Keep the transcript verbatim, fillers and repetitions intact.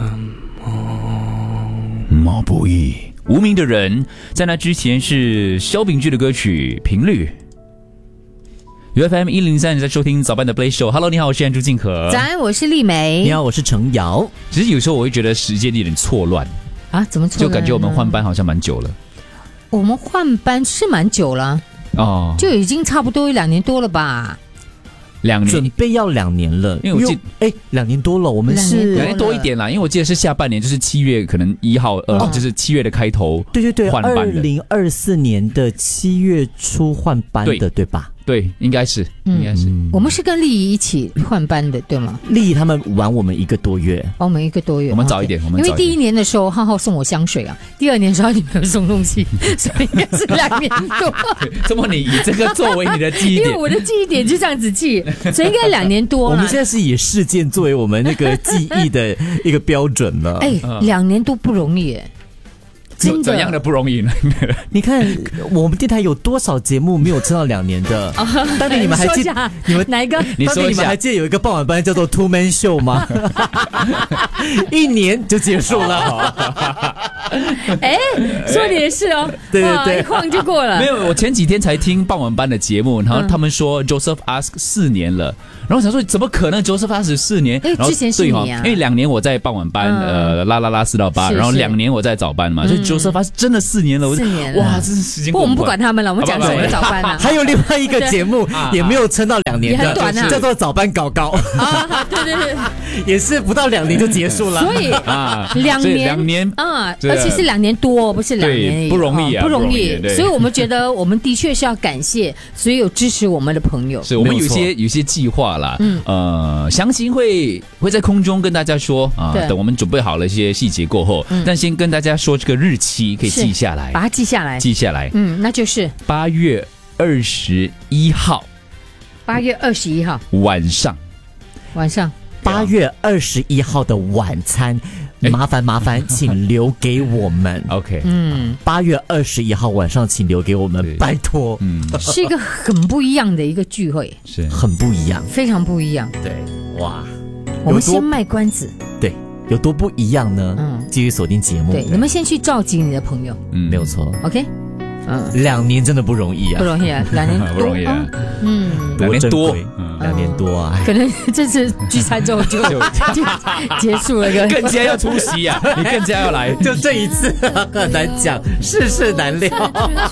毛不易，无名的人，在那之前是萧秉治的歌曲《频率》。U F M 一零三，你在收听早班的 Play Show。Hello， 你好，我是安朱静和。 早安，我是丽梅。 你好，我是程瑶。 其实有时候我会觉得时间有点错乱啊，怎么错乱？ 就感觉我们换班好像蛮久了。 我们换班是蛮久了哦，就已经差不多两年多了吧。 两年， 准备要两年了， 因为我记哎，两年多了，我们是两年多一点啦，因为我记得是下半年，就是七月，可能一号，呃，哦、就是七月的开头， 对对对， 换班的。二零二四年的七月初换班的， 对, 对吧？ 对，应该是，应该是、 嗯。我们是跟丽仪一起换班的，对吗？ 丽仪他们晚我们一个多月， 晚我们一个多月， 我们早一点。我们因为第一年的时候，浩浩送我香水啊，第二年的时候你没有送东西，所以应该是两年多。 这么你以这个作为你的记忆点？ 因为我的记忆点就这样子记，所以应该两年多了。 我们现在是以事件作为我们那个记忆的一个标准了。 哎，两年多不容易耶。真的怎样的不容易呢？ 你看我们电台有多少节目没有撑到两年的？当年你们还记得你们哪一个？ 你说一下， 你们还记得有一个傍晚班叫做 Two Man Show 吗？一年就结束了。 哎，说你的事哦， 对对对， 一晃就过了。 没有，我前几天才听傍晚班的节目，然后他们说 Joseph Ask 四年了，然后我想说怎么可能 Joseph Ask 四年？ 因为之前是你啊， 因为两年我在傍晚班，呃，啦啦啦四到八，然后两年我在早班嘛，所以 Joseph Ask 真的四年了， 四年了， 哇，这是时间。 不，我们不管他们了，我们讲什么早班啊？ 还有另外一个节目也没有撑到两年的，叫做早班搞搞啊，对对对， 也是不到两年就结束了。 所以啊，两年两年啊，而且是两年多，不是两年， 不容易啊， 不容易。所以我们觉得我们的确是要感谢所有支持我们的朋友。 是我们有些有些计划啦，嗯呃，详情会会在空中跟大家说啊，等我们准备好了一些细节过后，但先跟大家说这个日期可以记下来， 把它记下来， 记下来， 嗯，那就是八月二十一号， 八月二十一号晚上， 晚上。 八月二十一号的晚餐，麻烦麻烦，请留给我们。 OK， 嗯， 八月二十一号晚上，请留给我们，拜托。 嗯， 是一个很不一样的一个聚会， 是很不一样， 非常不一样。 对，哇， 我们先卖关子。 对，有多不一样呢？嗯，继续锁定节目。 对，你们先去召集你的朋友。 嗯，没有错。 OK。 嗯，两年真的不容易啊， 不容易啊，两年不容易啊， 嗯， 两年多， 两年多啊， 可能这次聚餐之后就就结束了， 更加要出席啊，你更加要来， 就这一次很难讲，世事难料。